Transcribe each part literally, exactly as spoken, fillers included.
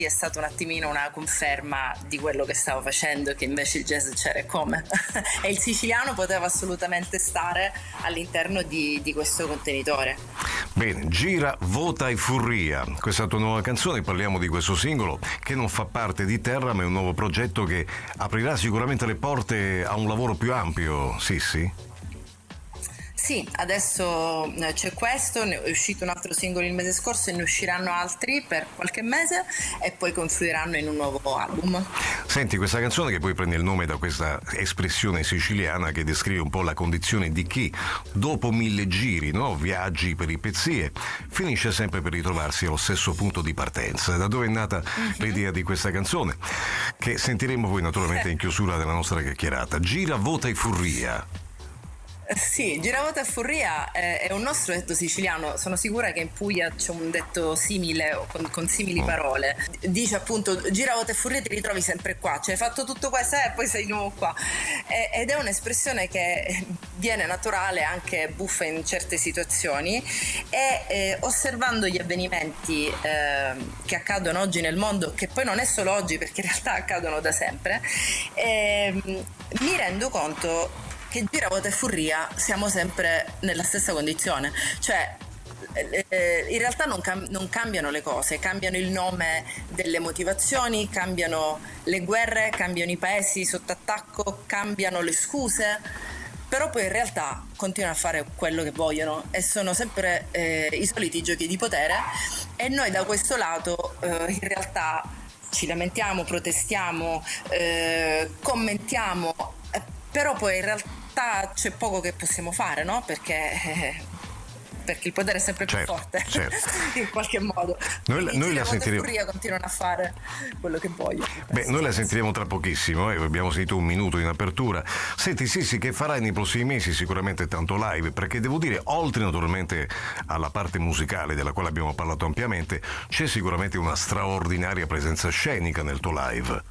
è stata un attimino una conferma di quello che stavo facendo, che invece il jazz c'era e come. E il siciliano poteva assolutamente stare all'interno di, di questo contenitore. Bene, Gira, Vota e Furria, questa tua nuova canzone, parliamo di questo singolo che non fa parte di Terra ma è un nuovo progetto che aprirà sicuramente le porte a un lavoro più ampio, Sissi? Sì, adesso c'è questo, ne è uscito un altro singolo il mese scorso e ne usciranno altri per qualche mese e poi confluiranno in un nuovo album. Senti, questa canzone che poi prende il nome da questa espressione siciliana che descrive un po' la condizione di chi dopo mille giri, no? Viaggi, peripezie, finisce sempre per ritrovarsi allo stesso punto di partenza. Da dove è nata mm-hmm. l'idea di questa canzone? Che sentiremo poi naturalmente in chiusura della nostra chiacchierata. Gira, Vota e Furria. Sì, Giravota e Furria è un nostro detto siciliano, sono sicura che in Puglia c'è un detto simile o con, con simili parole. Dice appunto Giravota e Furria, ti ritrovi sempre qua, cioè hai fatto tutto questo e poi sei di nuovo qua. Ed è un'espressione che viene naturale, anche buffa in certe situazioni e eh, osservando gli avvenimenti eh, che accadono oggi nel mondo, che poi non è solo oggi perché in realtà accadono da sempre, eh, mi rendo conto che Giravota e Furria siamo sempre nella stessa condizione, cioè eh, in realtà non, cam- non cambiano le cose, cambiano il nome delle motivazioni, cambiano le guerre, cambiano i paesi sotto attacco, cambiano le scuse, però poi in realtà continuano a fare quello che vogliono e sono sempre eh, i soliti giochi di potere e noi da questo lato eh, in realtà ci lamentiamo, protestiamo, eh, commentiamo, eh, però poi in realtà c'è poco che possiamo fare, no? Perché, eh, perché il potere è sempre più certo, forte, certo. in qualche modo. Noi, noi la sentiremo. Furria continuano a fare quello che vogliono. Beh, noi la sentiremo tra pochissimo, eh? Abbiamo sentito un minuto in apertura. Senti, sì, sì, che farai nei prossimi mesi? Sicuramente tanto live, perché devo dire, oltre naturalmente alla parte musicale della quale abbiamo parlato ampiamente, c'è sicuramente una straordinaria presenza scenica nel tuo live.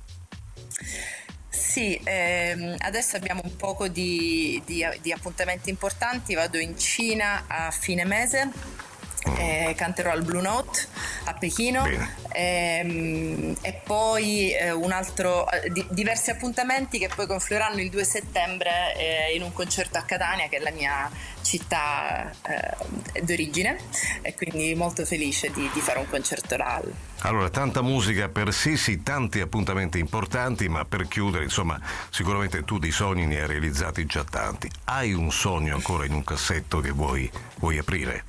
Sì, ehm, adesso abbiamo un poco di, di, di appuntamenti importanti, vado in Cina a fine mese, eh, canterò al Blue Note a Pechino ehm, e poi eh, un altro, di, diversi appuntamenti che poi confluiranno il due settembre eh, in un concerto a Catania, che è la mia città eh, d'origine, e quindi molto felice di, di fare un concerto là. Allora, tanta musica per Sissi, tanti appuntamenti importanti, ma per chiudere, insomma, sicuramente tu di sogni ne hai realizzati già tanti. Hai un sogno ancora in un cassetto che vuoi, vuoi aprire?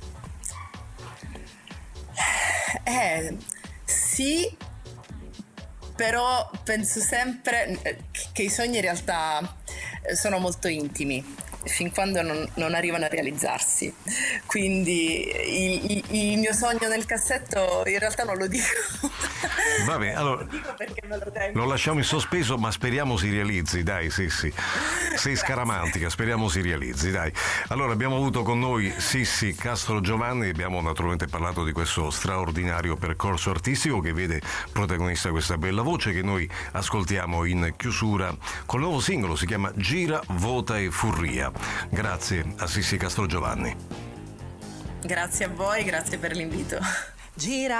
Eh, sì, però penso sempre che i sogni in realtà sono molto intimi, fin quando non, non arrivano a realizzarsi, quindi il, il, il mio sogno nel cassetto in realtà non lo dico. Va bene, allora lo dico perché me lo tengo. Lo lasciamo in sospeso, ma speriamo si realizzi, dai, Sissi. Sei scaramantica, speriamo si realizzi, dai. Allora, abbiamo avuto con noi Sissi Castrogiovanni, abbiamo naturalmente parlato di questo straordinario percorso artistico che vede protagonista questa bella voce che noi ascoltiamo in chiusura col nuovo singolo, si chiama Gira, Vota e Furria. Grazie a Sissi Castrogiovanni. Grazie a voi, grazie per l'invito. Gira